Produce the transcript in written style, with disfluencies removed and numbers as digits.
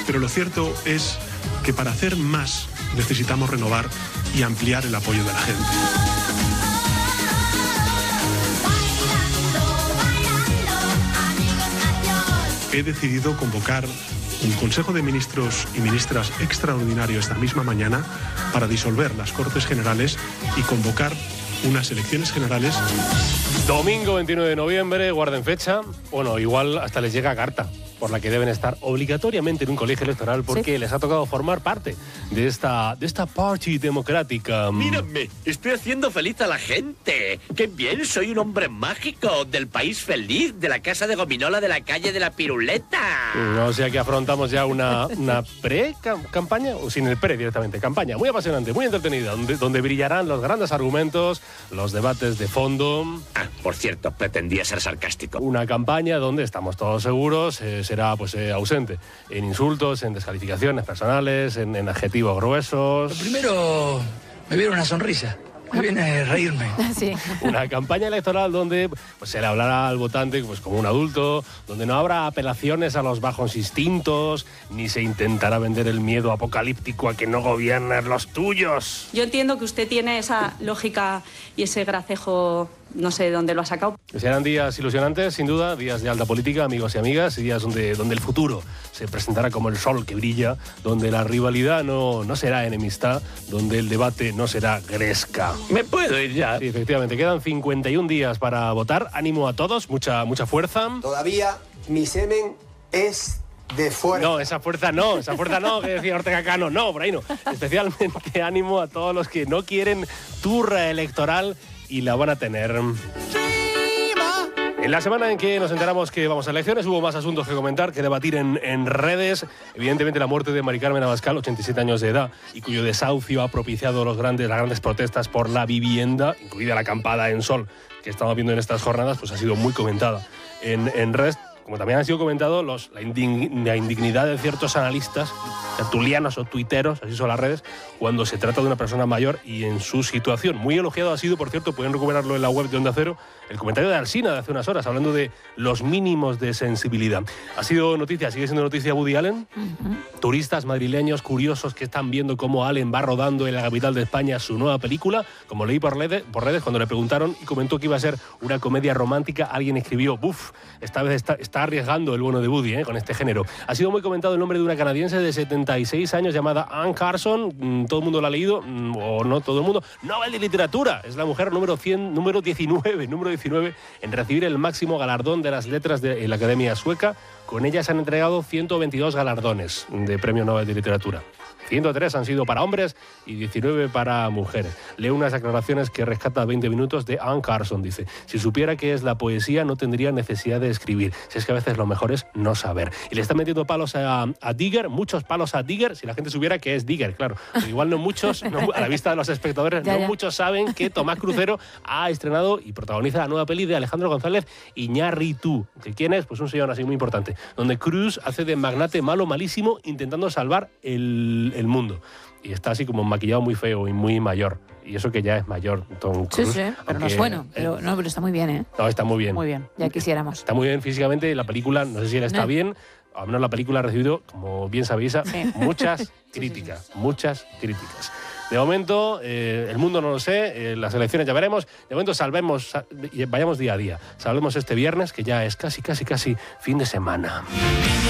Pero lo cierto es que para hacer más necesitamos renovar y ampliar el apoyo de la gente. He decidido convocar un Consejo de Ministros y Ministras extraordinario esta misma mañana para disolver las Cortes Generales y convocar unas elecciones generales. Domingo 29 de noviembre, guarden fecha. Bueno, igual hasta les llega carta por la que deben estar obligatoriamente en un colegio electoral porque les ha tocado formar parte de esta party democrática. Mírame, estoy haciendo feliz a la gente. ¡Qué bien! Soy un hombre mágico del país feliz, de la casa de gominola de la calle de la Piruleta. O sea que afrontamos ya una pre-campaña, o sin el pre directamente, campaña muy apasionante, muy entretenida, donde brillarán los grandes argumentos, los debates de fondo. Ah, por cierto, pretendía ser sarcástico. Una campaña donde estamos todos seguros será ausente en insultos, en descalificaciones personales, en adjetivos gruesos. Lo primero, me viene una sonrisa. Me viene a reírme. Sí. Una campaña electoral donde se le hablará al votante como un adulto, donde no habrá apelaciones a los bajos instintos, ni se intentará vender el miedo apocalíptico a que no gobiernen los tuyos. Yo entiendo que usted tiene esa lógica y ese gracejo, no sé de dónde lo ha sacado. Serán días ilusionantes, sin duda, días de alta política, amigos y amigas, y días donde el futuro se presentará como el sol que brilla, donde la rivalidad no será enemistad, donde el debate no será gresca. ¿Me puedo ir ya? Sí, efectivamente, quedan 51 días para votar. Ánimo a todos, mucha fuerza. Todavía mi semen es de fuerza. No, esa fuerza no, que decía Ortega Cano, no, por ahí no. Especialmente ánimo a todos los que no quieren turra electoral y la van a tener. En la semana en que nos enteramos que vamos a elecciones hubo más asuntos que comentar, que debatir en redes. Evidentemente la muerte de Mari Carmen Abascal, 87 años de edad, y cuyo desahucio ha propiciado las grandes protestas por la vivienda, incluida la acampada en Sol, que estamos viendo en estas jornadas, pues ha sido muy comentada en redes. Como también ha sido comentado, la indignidad de ciertos analistas, tertulianos o tuiteros, así son las redes, cuando se trata de una persona mayor y en su situación. Muy elogiado ha sido, por cierto, pueden recuperarlo en la web de Onda Cero, el comentario de Alsina de hace unas horas, hablando de los mínimos de sensibilidad. Ha sido noticia, sigue siendo noticia Woody Allen. Turistas madrileños curiosos que están viendo cómo Allen va rodando en la capital de España su nueva película. Como leí por redes, cuando le preguntaron y comentó que iba a ser una comedia romántica, alguien escribió, ¡buf! Esta vez está arriesgando el bueno de Woody con este género. Ha sido muy comentado el nombre de una canadiense de 76 años llamada Anne Carson. Todo el mundo la ha leído, o no todo el mundo. Nobel de Literatura. Es la mujer número 19 en recibir el máximo galardón de las letras de la Academia Sueca. Con ella se han entregado 122 galardones de Premio Nobel de Literatura. 103 han sido para hombres y 19 para mujeres. Leo unas declaraciones que rescata 20 minutos de Anne Carson. Dice, si supiera qué es la poesía no tendría necesidad de escribir. Si es que a veces lo mejor es no saber. Y le está metiendo palos a Digger, muchos palos a Digger, si la gente supiera qué es Digger, claro. Pero igual no muchos, a la vista de los espectadores, muchos saben que Tomás Crucero ha estrenado y protagoniza la nueva peli de Alejandro González Iñárritu. ¿Quién es? Pues un señor así muy importante. Donde Cruz hace de magnate malo, malísimo, intentando salvar el mundo. Y está así como maquillado muy feo y muy mayor. Y eso que ya es mayor, Tom Cruise. Sí, pero no es bueno. Pero está muy bien, ¿eh? No, está muy bien. Muy bien, ya quisiéramos. Está muy bien físicamente. La película, no sé si él está bien. Al menos la película ha recibido, como bien sabéis, muchas críticas. Muchas críticas. De momento, el mundo no lo sé, las elecciones ya veremos. De momento vayamos día a día. Salvemos este viernes, que ya es casi fin de semana.